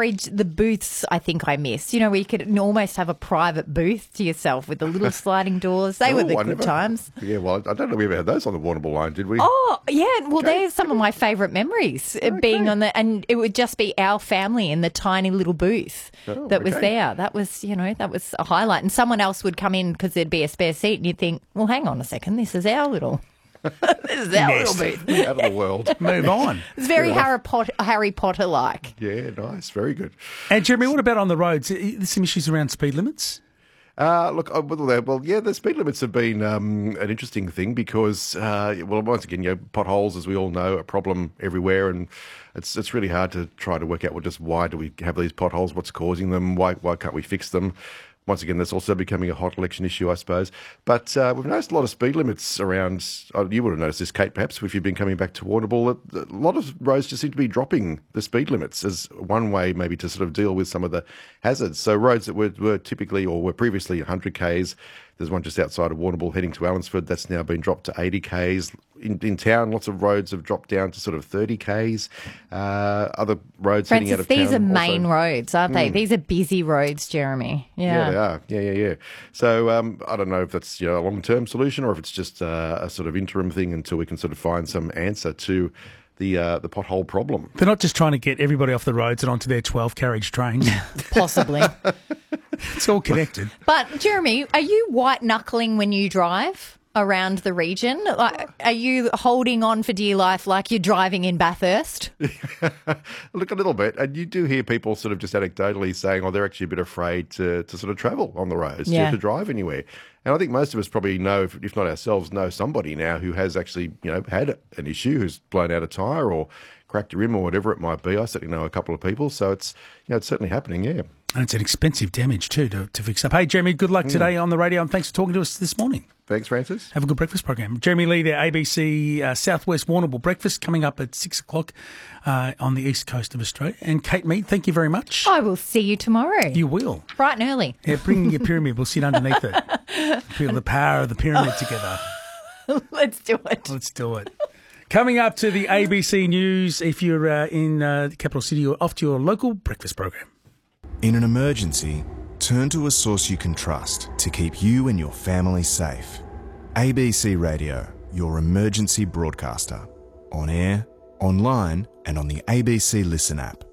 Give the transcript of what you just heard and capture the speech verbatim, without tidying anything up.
garage, the booths, I think I miss. You know, where you could almost have a private booth to yourself with the little sliding doors. They Oh, were the I good never- times. Yeah, well, I don't know if we ever had those on the Warrnambool line, did we? Oh, yeah. Well, Okay. there's some of my favourite memories uh being on the, and it would just be our family in the tiny little booth Oh, that was okay. there. That was, you know, that was a highlight. And someone else would come in because there'd be a spare seat, and you'd think, well, hang on a second, this is our little, this is our Nest. little booth. Out of the world. Move on. It's very Fair enough. Harry Potter, Harry Potter like. Yeah, nice. Very good. And Jeremy, what about on the roads? There's some issues around speed limits. Uh, look, uh, well, uh, well, yeah, the speed limits have been um, an interesting thing because, uh, well, once again, you know, potholes, as we all know, are a problem everywhere, and it's it's really hard to try to work out, well, just why do we have these potholes? What's causing them? Why why can't we fix them? Once again, that's also becoming a hot election issue, I suppose. But uh, we've noticed a lot of speed limits around. Oh, you would have noticed this, Kate, perhaps, if you've been coming back to Warrnambool. A lot of roads just seem to be dropping the speed limits as one way maybe to sort of deal with some of the hazards. So roads that were, were typically or were previously one hundred kays, there's one just outside of Warrnambool heading to Allendsford that's now been dropped to eighty kays. In, in town, lots of roads have dropped down to sort of thirty kays. Uh, other roads heading out Francis, of these are town main also- roads, aren't they? These are busy roads, Jeremy. Yeah, Yeah. they are. Yeah, yeah, yeah. So um, I don't know if that's you know, a long-term solution or if it's just uh, a sort of interim thing until we can sort of find some answer to the uh, the pothole problem. They're not just trying to get everybody off the roads and onto their twelve carriage trains. Possibly. It's all connected. But, Jeremy, are you white-knuckling when you drive around the region? Like, are you holding on for dear life like you're driving in Bathurst? Look, a little bit. And you do hear people sort of just anecdotally saying, oh, they're actually a bit afraid to, to sort of travel on the roads, Yeah. to, to drive anywhere. And I think most of us probably know, if, if not ourselves, know somebody now who has actually, you know, had an issue, who's blown out a tyre or cracked a rim or whatever it might be. I certainly know a couple of people. So it's, you know, it's certainly happening, yeah. And it's an expensive damage too to, to fix up. Hey, Jeremy, good luck today on the radio and thanks for talking to us this morning. Thanks, Francis. Have a good breakfast program. Jeremy Lee, there, A B C uh, Southwest Warrnambool Breakfast coming up at six o'clock uh, on the east coast of Australia. And Kate Mead, thank you very much. I will see you tomorrow. You will. Bright and early. Yeah, bring your pyramid. We'll sit underneath it. Feel the power of the pyramid together. Let's do it. Let's do it. Coming up to the A B C News, if you're uh, in uh, the capital city or off to your local breakfast program. In an emergency, turn to a source you can trust to keep you and your family safe. A B C Radio, your emergency broadcaster. On air, online and on the A B C Listen app.